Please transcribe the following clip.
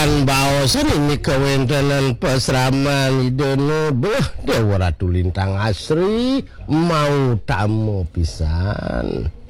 Tuan baosan ini kewentenan pesraman idono Dewa Ratu Lintang Asri mau tamu pisan.